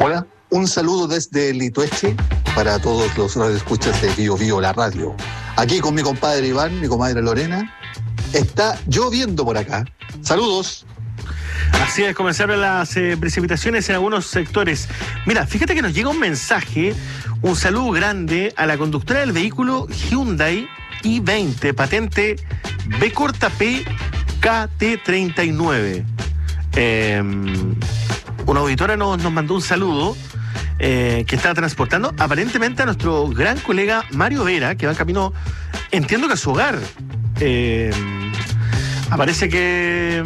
Hola, un saludo desde Litueche para todos los radioescuchas de Bio Bio la radio. Aquí con mi compadre Iván, mi comadre Lorena. Está lloviendo por acá. Saludos. Así es, comenzaron las precipitaciones en algunos sectores. Mira, fíjate que nos llega un mensaje, un saludo grande a la conductora del vehículo Hyundai i20, patente B corta P KT39. Una auditora nos mandó un saludo que está transportando aparentemente a nuestro gran colega Mario Vera, que va en camino, entiendo que a su hogar. Aparece que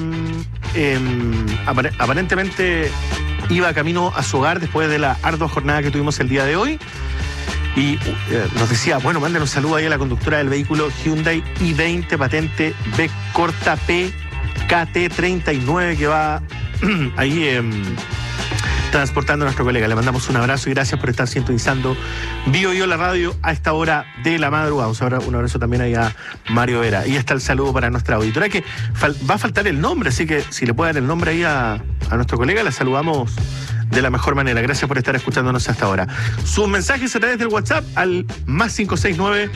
aparentemente iba camino a su hogar después de la ardua jornada que tuvimos el día de hoy. Y nos decía, bueno, manden un saludo ahí a la conductora del vehículo Hyundai i20, patente B corta P KT39, que va ahí transportando a nuestro colega. Le mandamos un abrazo y gracias por estar sintonizando Bio Bio la radio a esta hora de la madrugada. Un abrazo también ahí a Mario Vera. Y está el saludo para nuestra auditora, que va a faltar el nombre, así que si le puede dar el nombre ahí a nuestro colega, la saludamos de la mejor manera. Gracias por estar escuchándonos hasta ahora. Sus mensajes a través del WhatsApp al +569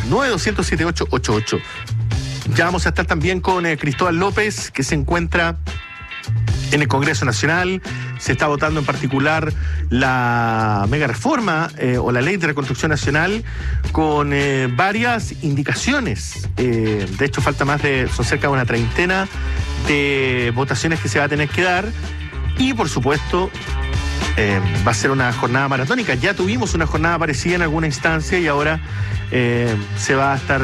9207 Ya vamos a estar también con Cristóbal López, que se encuentra en el Congreso Nacional. Se está votando en particular la mega reforma o la ley de reconstrucción nacional con varias indicaciones. De hecho, son cerca de una treintena de votaciones que se va a tener que dar. Y por supuesto, va a ser una jornada maratónica. Ya tuvimos una jornada parecida en alguna instancia y ahora se va a estar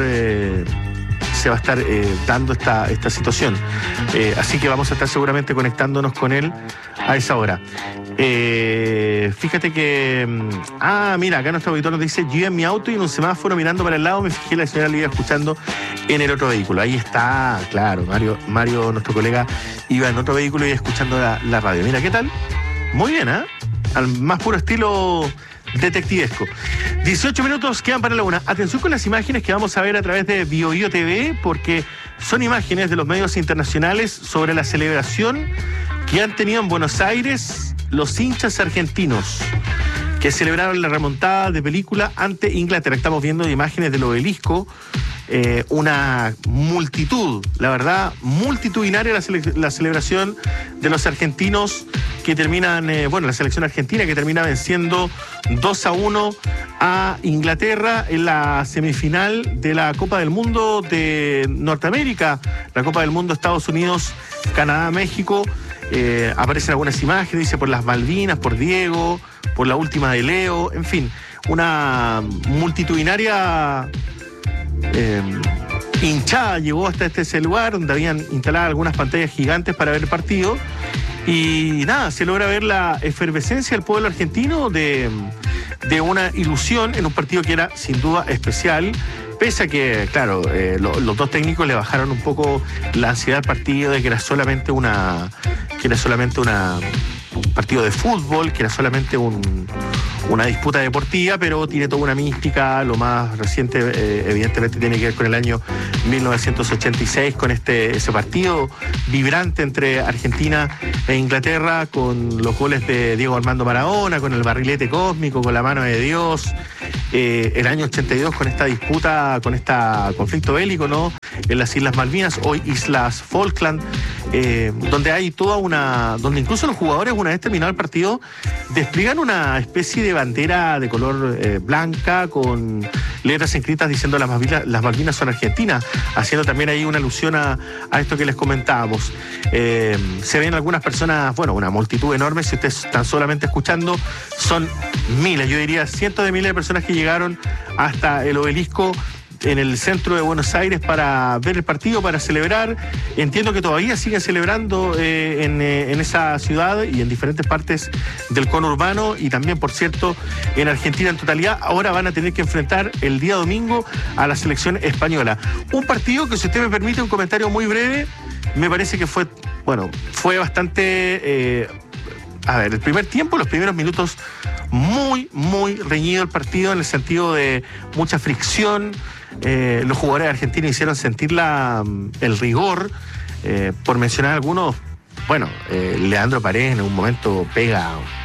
dando esta situación. Así que vamos a estar seguramente conectándonos con él a esa hora. Fíjate que... mira, acá nuestro auditor nos dice: yo iba en mi auto y en un semáforo mirando para el lado me fijé, la señora le iba escuchando en el otro vehículo. Ahí está, claro, Mario, nuestro colega, iba en otro vehículo y escuchando la radio. Mira, ¿qué tal? Muy bien, ¿eh? Al más puro estilo detectivesco. 18 minutos quedan para la una. Atención con las imágenes que vamos a ver a través de Bio Bio TV, porque son imágenes de los medios internacionales sobre la celebración que han tenido en Buenos Aires los hinchas argentinos que celebraron la remontada de película ante Inglaterra. Estamos viendo imágenes del obelisco, una multitud, la verdad, multitudinaria la celebración de los argentinos que terminan, la selección argentina que termina venciendo 2-1 a Inglaterra en la semifinal de la Copa del Mundo de Norteamérica, la Copa del Mundo Estados Unidos, Canadá, México. Aparecen algunas imágenes, dice por las Malvinas, por Diego, por la última de Leo, en fin, una multitudinaria hinchada llegó hasta este lugar donde habían instalado algunas pantallas gigantes para ver el partido. Y nada, se logra ver la efervescencia del pueblo argentino de una ilusión en un partido que era sin duda especial, pese a que, claro, los dos técnicos le bajaron un poco la ansiedad al partido de que era solamente un partido de fútbol, que era solamente una disputa deportiva, pero tiene toda una mística. Lo más reciente, evidentemente, tiene que ver con el año 1986, con ese partido vibrante entre Argentina e Inglaterra, con los goles de Diego Armando Maradona, con el barrilete cósmico, con la mano de Dios. El año 82, con esta disputa, con este conflicto bélico, ¿no?, en las Islas Malvinas, hoy Islas Falkland, donde hay donde incluso los jugadores, una vez terminado el partido, despliegan una especie de bandera de color blanca con letras escritas diciendo las Malvinas son argentinas, haciendo también ahí una alusión a esto que les comentábamos. Se ven algunas personas, una multitud enorme. Si ustedes están solamente escuchando, son miles, yo diría cientos de miles de personas que llegaron hasta el obelisco en el centro de Buenos Aires para ver el partido, para celebrar. Entiendo que todavía siguen celebrando en esa ciudad y en diferentes partes del conurbano, y también, por cierto, en Argentina en totalidad. Ahora van a tener que enfrentar el día domingo a la selección española. Un partido que, si usted me permite un comentario muy breve, me parece que fue bastante... el primer tiempo, los primeros minutos, muy, muy reñido el partido, en el sentido de mucha fricción. Los jugadores argentinos hicieron sentir el rigor. Por mencionar algunos, Leandro Paredes en un momento pega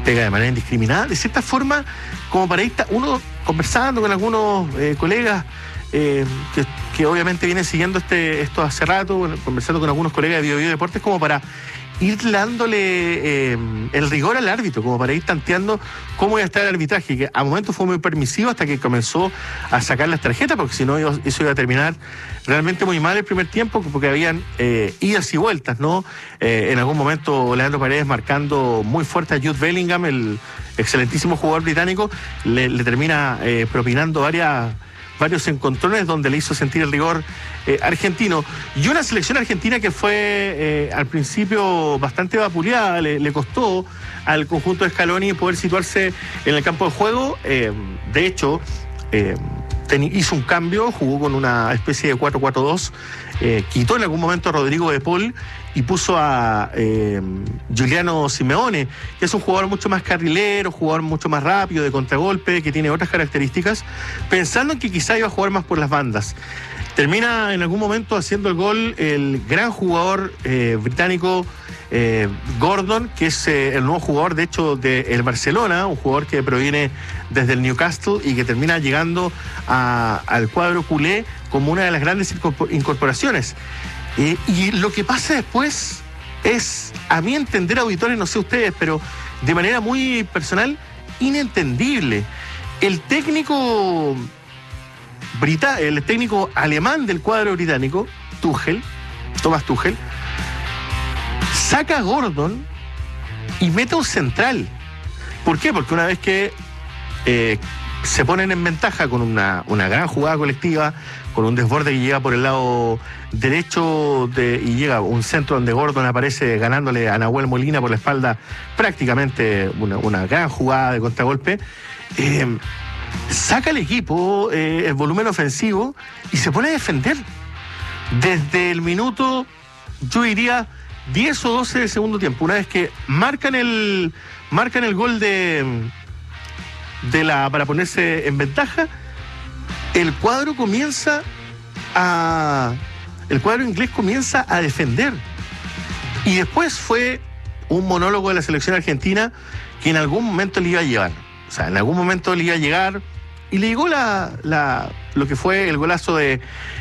pega de manera indiscriminada, de cierta forma, como para ir uno conversando con algunos colegas que obviamente vienen siguiendo esto hace rato, conversando con algunos colegas de Bio Deportes, como para ir dándole el rigor al árbitro, como para ir tanteando cómo iba a estar el arbitraje, que a momentos fue muy permisivo hasta que comenzó a sacar las tarjetas, porque si no eso iba a terminar realmente muy mal el primer tiempo, porque habían idas y vueltas, ¿no? En algún momento Leandro Paredes marcando muy fuerte a Jude Bellingham, el excelentísimo jugador británico, le termina propinando varios encontrones donde le hizo sentir el rigor argentino. Y una selección argentina que fue al principio bastante vapuleada, le costó al conjunto de Scaloni poder situarse en el campo de juego. De hecho, hizo un cambio, jugó con una especie de 4-4-2, quitó en algún momento a Rodrigo de Paul y puso a Giuliano Simeone, que es un jugador mucho más carrilero, jugador mucho más rápido, de contragolpe, que tiene otras características, pensando en que quizá iba a jugar más por las bandas. Termina en algún momento haciendo el gol el gran jugador británico Gordon, que es el nuevo jugador, de hecho, del Barcelona, un jugador que proviene desde el Newcastle y que termina llegando al cuadro culé como una de las grandes incorporaciones. Y lo que pasa después es, a mi entender, auditores, no sé ustedes, pero de manera muy personal, inentendible. El técnico alemán del cuadro británico, Thomas Tuchel, saca a Gordon y mete un central. ¿Por qué? Porque una vez que se ponen en ventaja con una gran jugada colectiva, con un desborde que llega por el lado derecho y llega un centro donde Gordon aparece ganándole a Nahuel Molina por la espalda, prácticamente una gran jugada de contragolpe, saca al equipo el volumen ofensivo y se pone a defender desde el minuto, yo diría 10 o 12 del segundo tiempo. Una vez que marcan el gol para ponerse en ventaja, el cuadro inglés comienza a defender. Y después fue un monólogo de la selección argentina que en algún momento le iba a llevar. O sea, en algún momento le iba a llegar y le llegó lo que fue el golazo de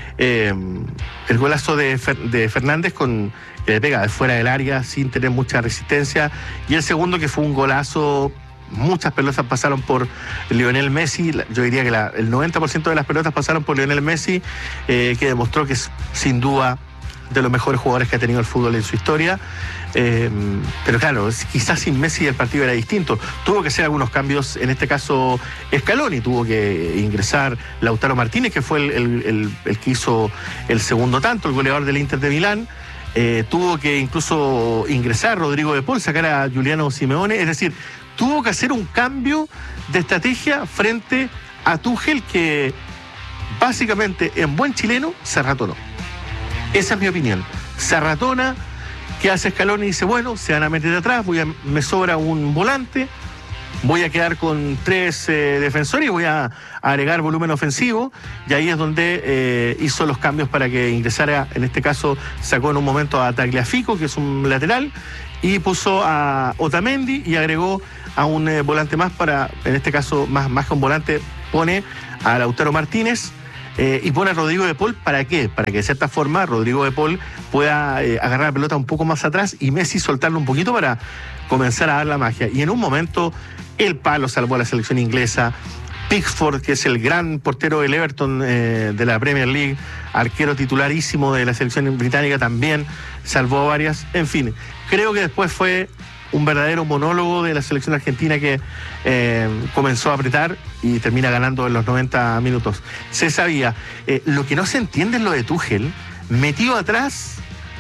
Fernández que le pega de fuera del área sin tener mucha resistencia, y el segundo, que fue un golazo. Muchas pelotas pasaron por Lionel Messi. Yo diría que el 90% de las pelotas pasaron por Lionel Messi, que demostró que es sin duda de los mejores jugadores que ha tenido el fútbol en su historia. Pero claro, quizás sin Messi el partido era distinto. Tuvo que hacer algunos cambios, en este caso Scaloni, tuvo que ingresar Lautaro Martínez, que fue el que hizo el segundo tanto, el goleador del Inter de Milán. Tuvo que incluso ingresar Rodrigo de Paul, sacar a Giuliano Simeone, es decir, tuvo que hacer un cambio de estrategia frente a Tuchel, que básicamente, en buen chileno, se ratonó. Esa es mi opinión. Se ratona. ¿Qué hace Scaloni? Dice, bueno, se van a meter atrás, me sobra un volante, voy a quedar con 3 defensores y voy a agregar volumen ofensivo, y ahí es donde hizo los cambios para que ingresara. En este caso sacó en un momento a Tagliafico, que es un lateral, y puso a Otamendi y agregó a un volante más en este caso, más que un volante, pone a Lautaro Martínez y pone a Rodrigo de Paul. ¿Para qué? Para que de cierta forma Rodrigo de Paul pueda agarrar la pelota un poco más atrás y Messi soltarlo un poquito para comenzar a dar la magia. Y en un momento el palo salvó a la selección inglesa. Pickford, que es el gran portero del Everton de la Premier League, arquero titularísimo de la selección británica, también salvó varias. En fin, creo que después fue un verdadero monólogo de la selección argentina que comenzó a apretar y termina ganando en los 90 minutos. Se sabía. Lo que no se entiende es lo de Tuchel, metido atrás,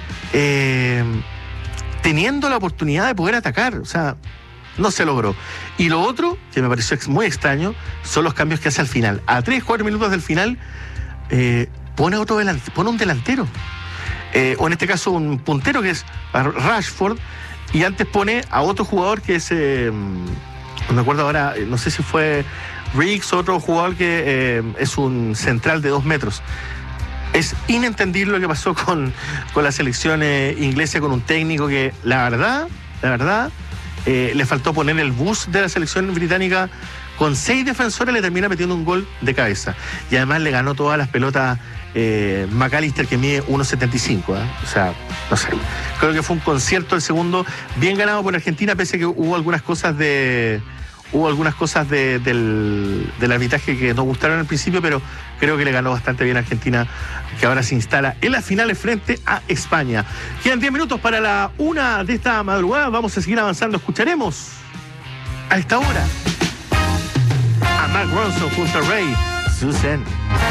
teniendo la oportunidad de poder atacar. O sea, no se logró. Y lo otro, que me pareció muy extraño, son los cambios que hace al final. A 3-4 minutos del final, pone un delantero. O en este caso un puntero, que es Rashford, y antes pone a otro jugador que es, no me acuerdo ahora, no sé si fue Riggs, otro jugador que es un central de 2 metros. Es inentendible lo que pasó con la selección inglesa, con un técnico que, la verdad, le faltó poner el bus de la selección británica. Con 6 defensores le termina metiendo un gol de cabeza. Y además le ganó todas las pelotas McAllister, que mide 1,75. O sea, no sé. Creo que fue un concierto el segundo bien ganado por Argentina, pese a que hubo algunas cosas del arbitraje que no gustaron al principio, pero creo que le ganó bastante bien a Argentina, que ahora se instala en las finales frente a España. Quedan 10 minutos para la 1 de esta madrugada. Vamos a seguir avanzando. Escucharemos a esta hora a Mark Ronson junto a Ray Susan.